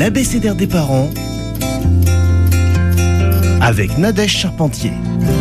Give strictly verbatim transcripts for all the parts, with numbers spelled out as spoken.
l'abécédaire des parents avec Nadège Charpentier.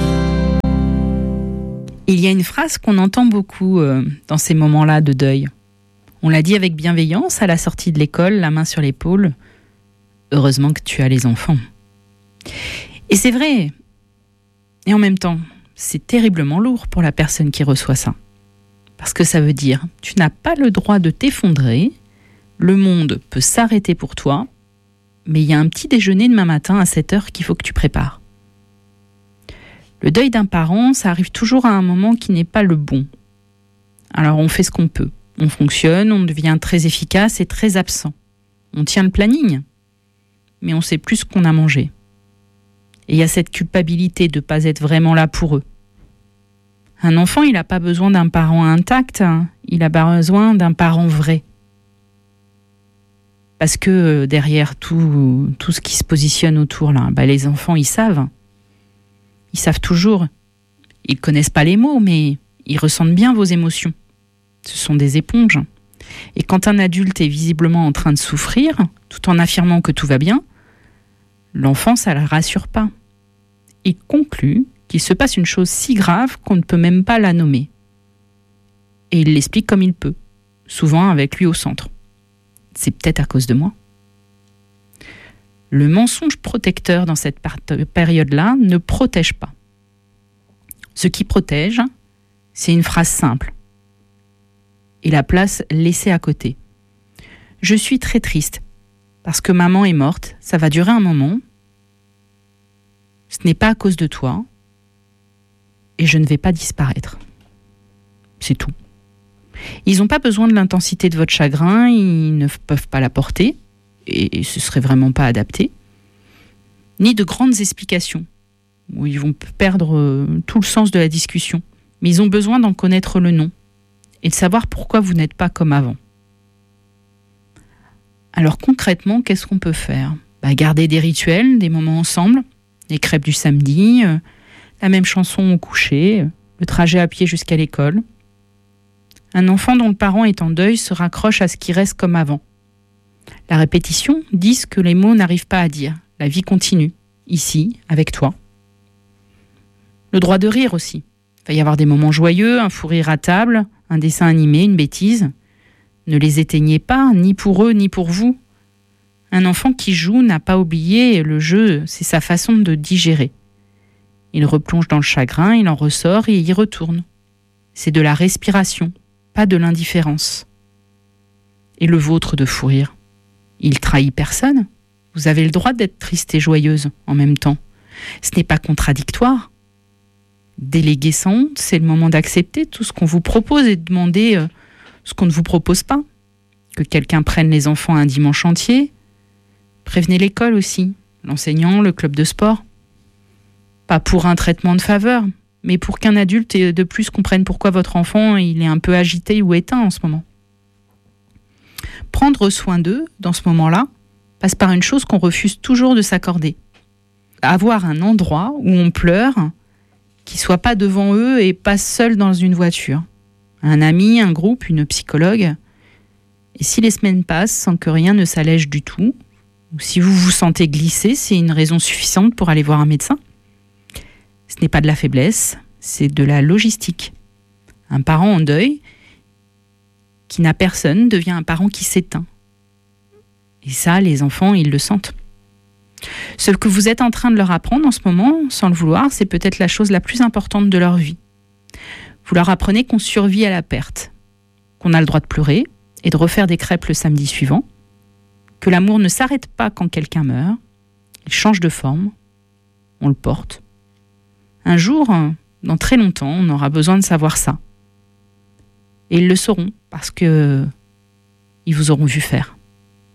Il y a une phrase qu'on entend beaucoup euh, dans ces moments-là de deuil. On l'a dit avec bienveillance à la sortie de l'école, la main sur l'épaule. Heureusement que tu as les enfants. Et c'est vrai. Et en même temps, c'est terriblement lourd pour la personne qui reçoit ça. Parce que ça veut dire, tu n'as pas le droit de t'effondrer, le monde peut s'arrêter pour toi, mais il y a un petit déjeuner demain matin à sept heures qu'il faut que tu prépares. Le deuil d'un parent, ça arrive toujours à un moment qui n'est pas le bon. Alors on fait ce qu'on peut. On fonctionne, on devient très efficace et très absent. On tient le planning, mais on sait plus ce qu'on a mangé. Et il y a cette culpabilité de ne pas être vraiment là pour eux. Un enfant, il n'a pas besoin d'un parent intact, hein. Il a besoin d'un parent vrai. Parce que derrière tout, tout ce qui se positionne autour, là, bah les enfants, ils savent. Ils savent toujours. Ils ne connaissent pas les mots, mais ils ressentent bien vos émotions. Ce sont des éponges. Et quand un adulte est visiblement en train de souffrir, tout en affirmant que tout va bien, l'enfant, ça ne le rassure pas. Il conclut qu'il se passe une chose si grave qu'on ne peut même pas la nommer. Et il l'explique comme il peut, souvent avec lui au centre. C'est peut-être à cause de moi. Le mensonge protecteur dans cette période-là ne protège pas. Ce qui protège, c'est une phrase simple. Et la place laissée à côté. Je suis très triste, parce que maman est morte, ça va durer un moment. Ce n'est pas à cause de toi, et je ne vais pas disparaître. C'est tout. Ils n'ont pas besoin de l'intensité de votre chagrin, ils ne peuvent pas la porter, et ce serait vraiment pas adapté, ni de grandes explications, où ils vont perdre tout le sens de la discussion. Mais ils ont besoin d'en connaître le nom, et de savoir pourquoi vous n'êtes pas comme avant. Alors concrètement, qu'est-ce qu'on peut faire ? Bah, garder des rituels, des moments ensemble, les crêpes du samedi, euh, la même chanson au coucher, euh, le trajet à pied jusqu'à l'école. Un enfant dont le parent est en deuil se raccroche à ce qui reste comme avant. La répétition dit ce que les mots n'arrivent pas à dire. La vie continue, ici, avec toi. Le droit de rire aussi. Il va y avoir des moments joyeux, un fou rire à table, un dessin animé, une bêtise. Ne les éteignez pas, ni pour eux, ni pour vous. Un enfant qui joue n'a pas oublié le jeu, c'est sa façon de digérer. Il replonge dans le chagrin, il en ressort et y retourne. C'est de la respiration, pas de l'indifférence. Et le vôtre de fou rire, il trahit personne. Vous avez le droit d'être triste et joyeuse en même temps. Ce n'est pas contradictoire. Déléguer sans honte, c'est le moment d'accepter tout ce qu'on vous propose et de demander euh, ce qu'on ne vous propose pas. Que quelqu'un prenne les enfants un dimanche entier. Prévenez l'école aussi, l'enseignant, le club de sport. Pas pour un traitement de faveur, mais pour qu'un adulte de plus comprenne pourquoi votre enfant il est un peu agité ou éteint en ce moment. Prendre soin d'eux, dans ce moment-là, passe par une chose qu'on refuse toujours de s'accorder. Avoir un endroit où on pleure, qui soit pas devant eux et pas seul dans une voiture. Un ami, un groupe, une psychologue. Et si les semaines passent sans que rien ne s'allège du tout, ou si vous vous sentez glissé, c'est une raison suffisante pour aller voir un médecin. Ce n'est pas de la faiblesse, c'est de la logistique. Un parent en deuil qui n'a personne devient un parent qui s'éteint. Et ça, les enfants, ils le sentent. Ce que vous êtes en train de leur apprendre en ce moment, sans le vouloir, c'est peut-être la chose la plus importante de leur vie. Vous leur apprenez qu'on survit à la perte, qu'on a le droit de pleurer et de refaire des crêpes le samedi suivant, que l'amour ne s'arrête pas quand quelqu'un meurt, il change de forme, on le porte. Un jour, dans très longtemps, on aura besoin de savoir ça. Et ils le sauront parce que ils vous auront vu faire.